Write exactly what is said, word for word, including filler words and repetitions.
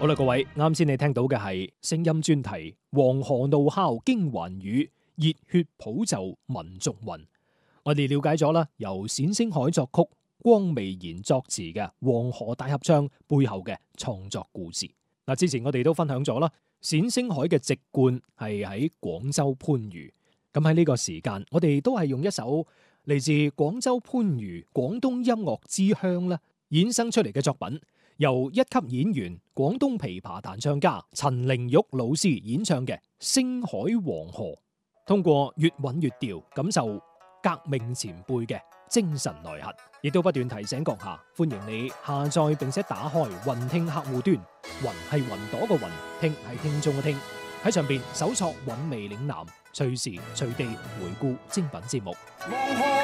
好啦，各位，啱先你聽到嘅係聲音專題《黃河怒哮驚寰宇，熱血普就民族魂》。我哋了解咗啦，由冼星海作曲、光未然作詞嘅《黃河大合唱》背後嘅創作故事。嗱，之前我哋都分享咗啦，冼星海嘅籍貫係喺廣州番禺。咁喺呢個時間，我哋都係用一首嚟自廣州番禺廣東音樂之鄉咧衍生出嚟嘅作品。由一級演員、廣東琵琶彈唱家陳玲玉老師演唱嘅《星海黃河》，通過越韻越調，感受革命前輩嘅精神內核，亦都不斷提醒閣下，歡迎你下載並且打開雲聽客戶端，雲係雲朵嘅雲，聽係聽眾嘅聽，喺上邊搜索韻味嶺南，隨時隨地回顧精品節目。